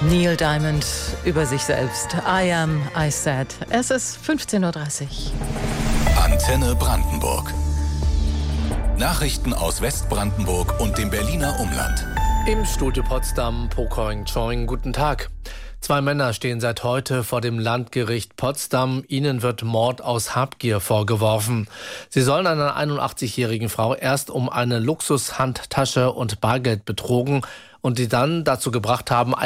Neil Diamond über sich selbst. I am, I said. Es ist 15.30 Uhr. Antenne Brandenburg. Nachrichten aus Westbrandenburg und dem Berliner Umland. Im Studio Potsdam, Pokoing Choing, guten Tag. 2 Männer stehen seit heute vor dem Landgericht Potsdam. Ihnen wird Mord aus Habgier vorgeworfen. Sie sollen eine 81-jährigen Frau erst um eine Luxushandtasche und Bargeld betrogen und die dann dazu gebracht haben,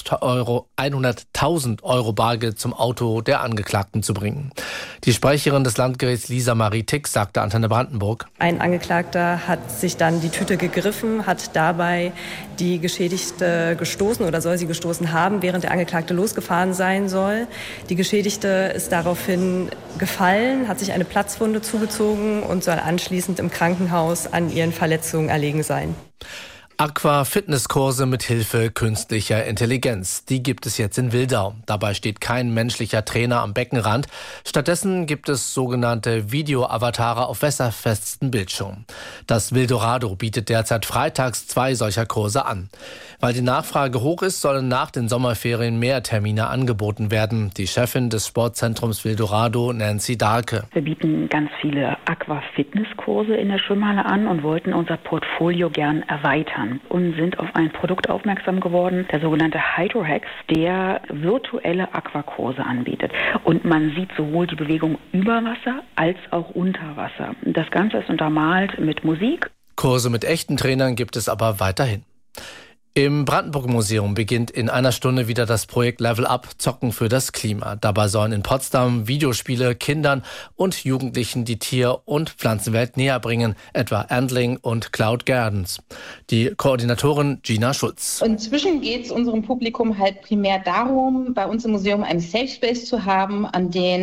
100.000 Euro Bargeld zum Auto der Angeklagten zu bringen. Die Sprecherin des Landgerichts Lisa Marie Tick sagte Antenne Brandenburg: Ein Angeklagter hat sich dann die Tüte gegriffen, hat dabei die Geschädigte gestoßen oder soll sie gestoßen haben, während der Angeklagte losgefahren sein soll. Die Geschädigte ist daraufhin gefallen, hat sich eine Platzwunde zugezogen und soll anschließend im Krankenhaus an ihren Verletzungen erlegen sein. Aqua-Fitnesskurse mit Hilfe künstlicher Intelligenz. Die gibt es jetzt in Wildau. Dabei steht kein menschlicher Trainer am Beckenrand. Stattdessen gibt es sogenannte Video-Avatare auf wasserfesten Bildschirmen. Das Wildorado bietet derzeit freitags 2 solcher Kurse an. Weil die Nachfrage hoch ist, sollen nach den Sommerferien mehr Termine angeboten werden. Die Chefin des Sportzentrums Wildorado, Nancy Dahlke: Wir bieten ganz viele Aqua-Fitnesskurse in der Schwimmhalle an und wollten unser Portfolio gern erweitern. Und sind auf ein Produkt aufmerksam geworden, der sogenannte Hydrohex, der virtuelle Aquakurse anbietet. Und man sieht sowohl die Bewegung über Wasser als auch unter Wasser. Das Ganze ist untermalt mit Musik. Kurse mit echten Trainern gibt es aber weiterhin. Im Brandenburg-Museum beginnt in einer Stunde wieder das Projekt Level Up – Zocken für das Klima. Dabei sollen in Potsdam Videospiele Kindern und Jugendlichen die Tier- und Pflanzenwelt näher bringen, etwa Antling und Cloud Gardens. Die Koordinatorin Gina Schulz: Inzwischen geht es unserem Publikum halt primär darum, bei uns im Museum einen Safe Space zu haben, an den